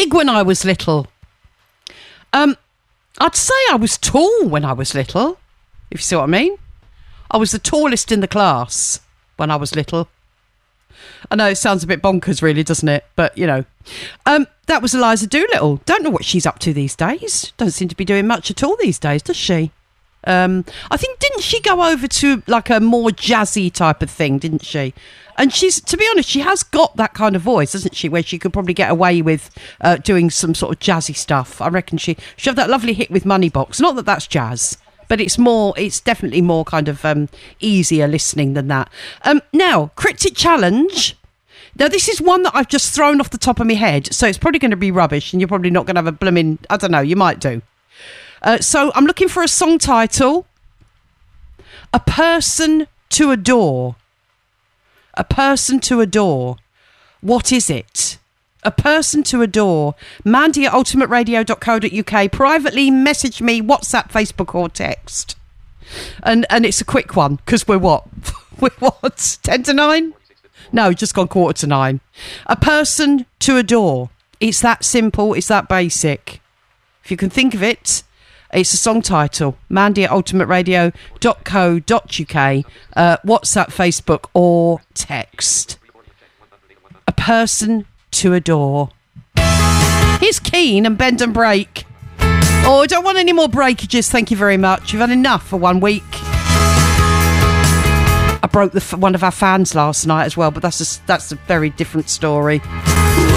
big when I was little? I'd say I was tall when I was little, if you see what I mean. I was the tallest in the class when I was little. I know it sounds a bit bonkers, really, doesn't it? But, you know. That was Eliza Doolittle. Don't know what she's up to these days. Don't seem to be doing much at all these days, does she? I think, didn't she go over to like a more jazzy type of thing, didn't she? And she's, to be honest, she has got that kind of voice, hasn't she, where she could probably get away with doing some sort of jazzy stuff. I reckon she had that lovely hit with Moneybox. Not that that's jazz, but it's definitely more kind of easier listening than that. Now, Cryptic Challenge. Now, this is one that I've just thrown off the top of my head, so it's probably going to be rubbish, and you're probably not going to have a blooming, I don't know, you might do. So I'm looking for a song title. A Person to Adore. A Person to Adore. What is it? A Person to Adore. Mandy at ultimateradio.co.uk. Privately message me, WhatsApp, Facebook or text. And it's a quick one, because we're what? We're what? 10 to 9? No, just gone 8:45. A Person to Adore. It's that simple. It's that basic. If you can think of it, it's a song title. Mandy at ultimateradio.co.uk. WhatsApp, Facebook or text. A Person to Adore. Here's Keane and Bend and Break. Oh, I don't want any more breakages. Thank you very much. You've had enough for 1 week. I broke one of our fans last night as well, but that's a very different story.